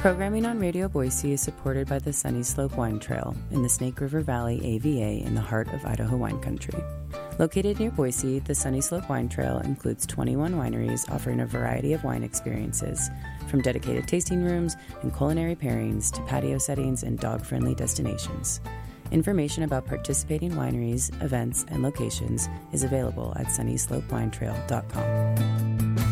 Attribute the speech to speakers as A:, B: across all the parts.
A: Programming on Radio Boise is supported by the Sunny Slope Wine Trail in the Snake River Valley AVA in the heart of Idaho wine country. Located near Boise, the Sunny Slope Wine Trail includes 21 wineries offering a variety of wine experiences, from dedicated tasting rooms and culinary pairings to patio settings and dog-friendly destinations. Information about participating wineries, events, and locations is available at sunnyslopewinetrail.com.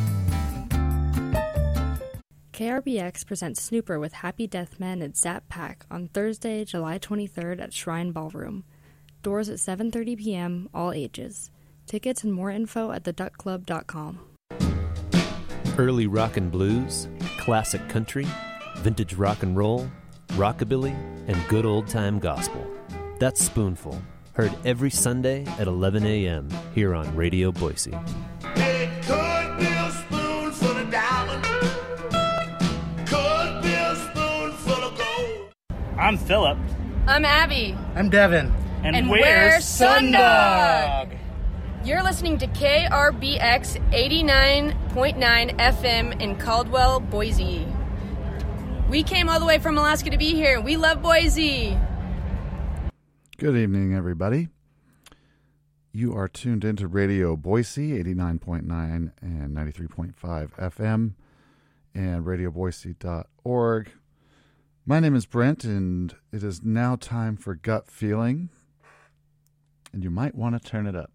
B: KRBX presents Snooper with Happy Deathmen at Zap Pack on Thursday, July 23rd at Shrine Ballroom. Doors at 7:30 p.m., all ages. Tickets and more info at theduckclub.com.
C: Early rock and blues, classic country, vintage rock and roll, rockabilly, and good old-time gospel. That's Spoonful, heard every Sunday at 11 a.m. here on Radio Boise.
D: It could be a spoonful of diamonds. Could be a spoonful of gold.
E: I'm Philip.
F: I'm Abby.
G: I'm Devin.
E: And we're Sundog.
F: You're listening to KRBX 89.9 FM in Caldwell, Boise. We came all the way from Alaska to be here. We love Boise.
H: Good evening, everybody. You are tuned into Radio Boise, 89.9 and 93.5 FM, and radioboise.org. My name is Brent, and it is now time for Gut Feeling, and you might want to turn it up.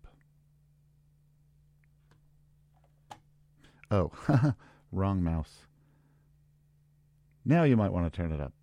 H: Oh, wrong mouse. Now you might want to turn it up.